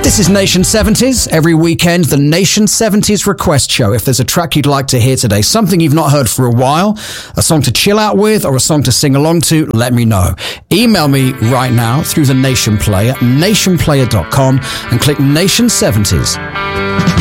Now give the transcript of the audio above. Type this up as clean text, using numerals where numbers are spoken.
This is Nation 70s. Every weekend, the Nation 70s request show. If there's a track you'd like to hear today, something you've not heard for a while, a song to chill out with, or a song to sing along to, let me know. Email me right now through the Nation Player, nationplayer.com, and click Nation 70s.